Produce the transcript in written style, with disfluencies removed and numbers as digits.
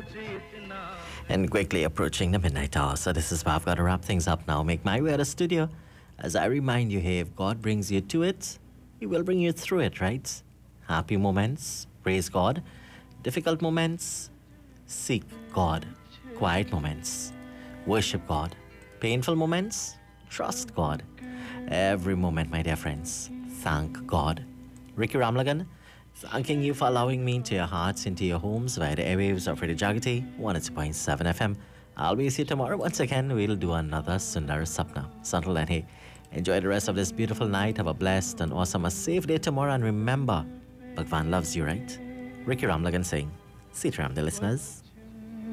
And quickly approaching the midnight hour. So this is where I've got to wrap things up now. Make my way out of studio. As I remind you, hey, if God brings you to it, He will bring you through it, right? Happy moments, praise God. Difficult moments, seek God. Quiet moments, worship God. Painful moments, trust God. Every moment, my dear friends, thank God. Ricky Ramlagan, thanking you for allowing me into your hearts, into your homes via the airwaves of Radio Jagati 102.7 FM. I'll be with you tomorrow. Once again, we'll do another Sundar Sapna. So until then, hey, enjoy the rest of this beautiful night. Have a blessed and awesome, a safe day tomorrow. And remember, Bhagwan loves you, right? Ricky Ramlagan saying, Sitaram, the listeners.